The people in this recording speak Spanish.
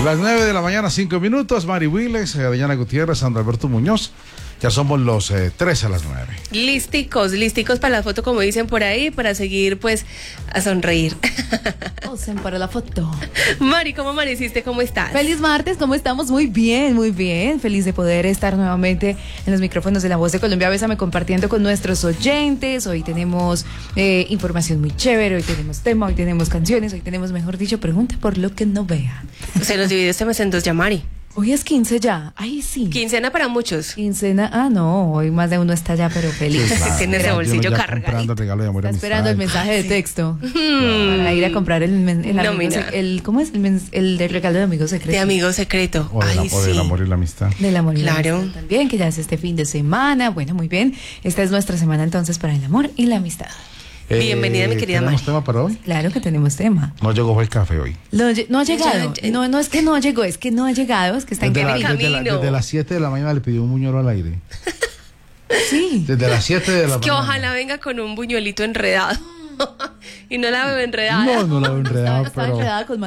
Las 9 de la mañana, 5 minutos. Mari Wiles, Adriana Gutiérrez, Sandro Alberto Muñoz. Ya somos los 3 a las 9. Listicos para la foto, como dicen por ahí, para seguir, pues, a sonreír. Osen para la foto. Mari, ¿cómo amaneciste? ¿Cómo estás? Feliz martes, ¿cómo estamos? Muy bien, muy bien. Feliz de poder estar nuevamente en los micrófonos de La Voz de Colombia. Bésame, compartiendo con nuestros oyentes. Hoy tenemos información muy chévere, hoy tenemos tema, hoy tenemos canciones, hoy tenemos, mejor dicho, pregunta por lo que no vea. Se nos divide este mes en dos ya, Mari. Hoy es 15 ya, ay sí. Quincena para muchos. Quincena, no, hoy más de uno está ya, pero feliz. Sí, claro. Tiene ese bolsillo cargado. Comprando el regalo de amor y Está esperando el amistad. mensaje de texto para ir a comprar ¿cómo es? El del regalo de amigo secreto. De amigo secreto. O del, Ay, o del sí. amor y la amistad. Del amor y la Claro. amistad también, que ya es este fin de semana. Bueno, muy bien. Esta es nuestra semana entonces para el amor y la amistad. Bienvenida, mi querida ¿Tenemos Mari. tema para hoy? Claro que tenemos tema. No llegó el café hoy. No ha llegado. Ya. No es que no llegó, es que no ha llegado, es que está en camino. Desde las 7 de la mañana le pidió un buñuelo al aire. Sí. Desde las 7 de la Que mañana. ojalá venga con un buñuelito enredado. Y no la veo enredada. No la veo enredada, Está pero... enredada con